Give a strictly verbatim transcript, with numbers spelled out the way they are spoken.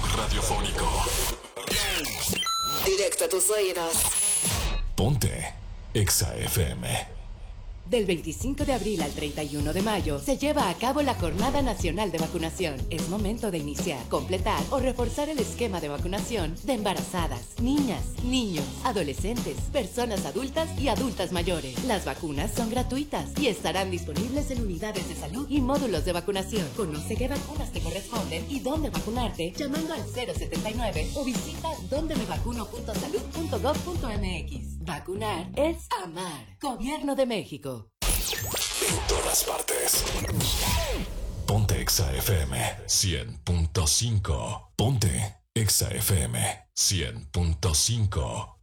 radiofónico. Directo a tus oídos. Ponte Exa F M. Del veinticinco de abril al treinta y uno de mayo se lleva a cabo la Jornada Nacional de Vacunación. Es momento de iniciar, completar o reforzar el esquema de vacunación de embarazadas, niñas, niños, adolescentes, personas adultas y adultas mayores. Las vacunas son gratuitas y estarán disponibles en unidades de salud y módulos de vacunación. Conoce qué vacunas te corresponden y dónde vacunarte llamando al cero setenta y nueve o visita donde me vacuno punto salud punto gov punto mx. Vacunar es amar. Gobierno de México. En todas partes. Ponte Exa F M cien punto cinco. Ponte Exa F M cien punto cinco.